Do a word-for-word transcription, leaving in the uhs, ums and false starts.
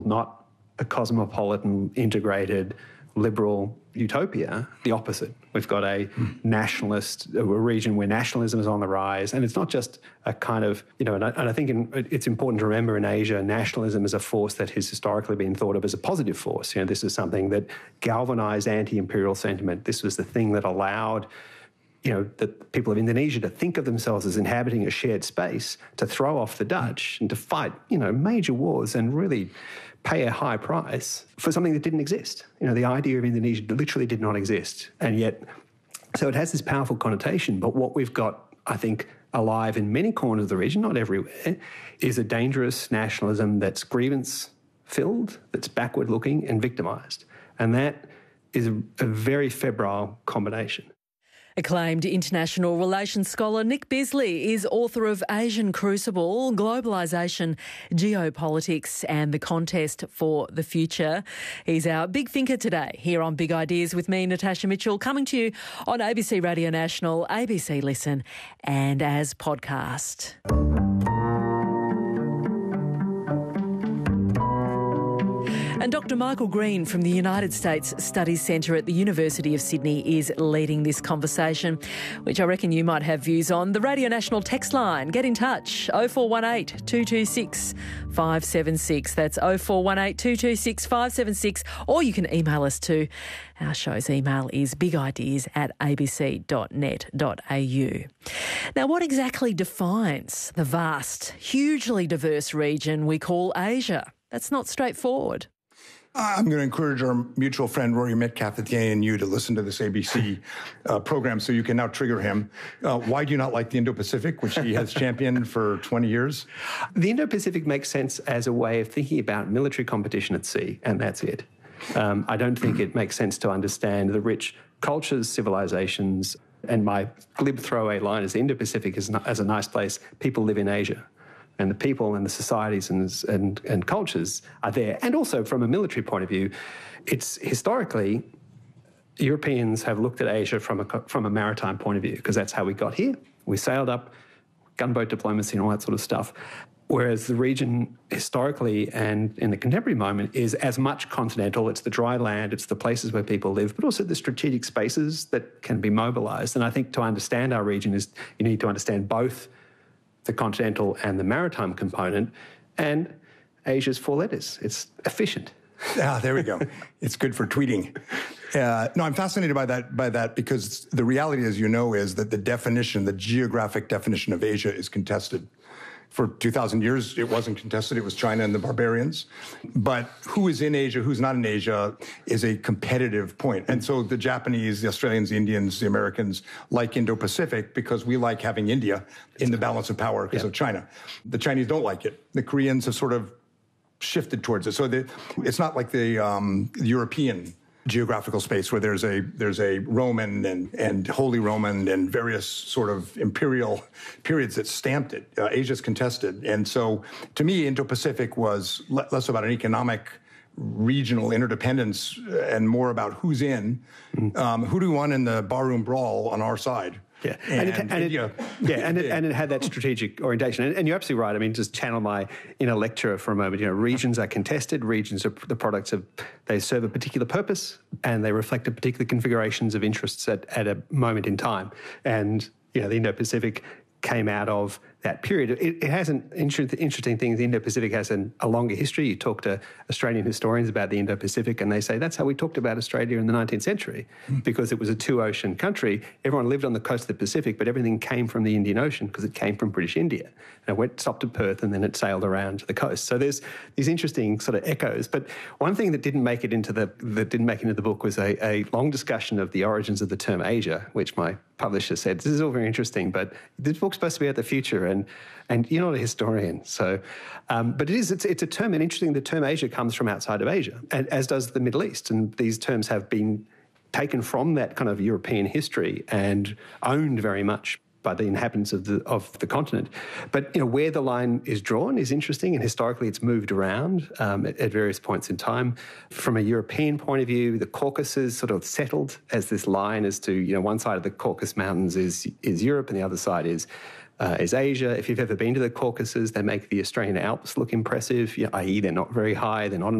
not a cosmopolitan, integrated, liberal utopia. The opposite. We've got a mm. nationalist, a region where nationalism is on the rise. And it's not just a kind of, you know, and I, and I think in, it's important to remember in Asia, nationalism is a force that has historically been thought of as a positive force. You know, this is something that galvanized anti-imperial sentiment. This was the thing that allowed, you know, the people of Indonesia to think of themselves as inhabiting a shared space, to throw off the Dutch and to fight, you know, major wars and really pay a high price for something that didn't exist. You know, the idea of Indonesia literally did not exist. And yet, so it has this powerful connotation. But what we've got, I think, alive in many corners of the region, not everywhere, is a dangerous nationalism that's grievance-filled, that's backward-looking and victimised. And that is a, a very febrile combination. Acclaimed international relations scholar Nick Bisley is author of Asian Crucible, Globalisation, Geopolitics and the Contest for the Future. He's our big thinker today here on Big Ideas with me, Natasha Mitchell, coming to you on A B C Radio National, A B C Listen and as podcast. And Doctor Michael Green from the United States Studies Centre at the University of Sydney is leading this conversation, which I reckon you might have views on. The Radio National text line, get in touch, oh four one eight, two two six, five seven six. That's oh four one eight, two two six, five seven six. Or you can email us too. Our show's email is bigideas at a b c dot net dot a u. Now, what exactly defines the vast, hugely diverse region we call Asia? That's not straightforward. I'm going to encourage our mutual friend Rory Metcalf and you to listen to this A B C uh, program so you can now trigger him. Uh, why do you not like the Indo-Pacific, which he has championed for twenty years? The Indo-Pacific makes sense as a way of thinking about military competition at sea, and that's it. Um, I don't think it makes sense to understand the rich cultures, civilizations, and my glib throwaway line is the Indo-Pacific is not, as a nice place. People live in Asia. And the people and the societies and, and, and cultures are there. And also from a military point of view, it's historically, Europeans have looked at Asia from a, from a maritime point of view, because that's how we got here. We sailed up, gunboat diplomacy and all that sort of stuff. Whereas the region historically and in the contemporary moment is as much continental. It's the dry land, it's the places where people live, but also the strategic spaces that can be mobilised. And I think to understand our region is you need to understand both the continental and the maritime component, and Asia's four letters. It's efficient. Ah, there we go. It's good for tweeting. Uh, no, I'm fascinated by that, by that because the reality, as you know, is that the definition, the geographic definition of Asia is contested. For two thousand years, it wasn't contested. It was China and the barbarians. But who is in Asia, who's not in Asia, is a competitive point. And so the Japanese, the Australians, the Indians, the Americans like Indo-Pacific because we like having India in the balance of power because yep. of China. The Chinese don't like it. The Koreans have sort of shifted towards it. So the, it's not like the um, European geographical space where there's a there's a Roman and, and Holy Roman and various sort of imperial periods that stamped it. Uh, Asia's contested. And so to me, Indo-Pacific was le- less about an economic regional interdependence and more about who's in. Mm-hmm. Um, who do we want in the barroom brawl on our side? Yeah, and, and, it, and it, yeah, and it, and it had that strategic orientation. And, and you're absolutely right. I mean, just channel my inner lecturer for a moment. You know, regions are contested. Regions are the products of, they serve a particular purpose and they reflect a particular configurations of interests at, at a moment in time. And, you know, the Indo-Pacific came out of that period. It, it has an inter- interesting thing. The Indo-Pacific has an, a longer history. You talk to Australian historians about the Indo-Pacific and they say that's how we talked about Australia in the nineteenth century mm. because it was a two-ocean country. Everyone lived on the coast of the Pacific, but everything came from the Indian Ocean because it came from British India. And it went, stopped at Perth and then it sailed around to the coast. So there's these interesting sort of echoes. But one thing that didn't make it into the, that didn't make it into the book was a, a long discussion of the origins of the term Asia, which my publisher said, this is all very interesting, but this book's supposed to be about the future. And and you're not a historian, so um, but it is it's, it's a term, and interesting. The term Asia comes from outside of Asia, and as does the Middle East, and these terms have been taken from that kind of European history and owned very much by the inhabitants of the of the continent. But you know where the line is drawn is interesting, and historically it's moved around um, at, at various points in time. From a European point of view, the Caucasus sort of settled as this line as to you know one side of the Caucasus Mountains is is Europe, and the other side is uh, is Asia. If you've ever been to the Caucasus, they make the Australian Alps look impressive, you know, that is they're not very high, they're not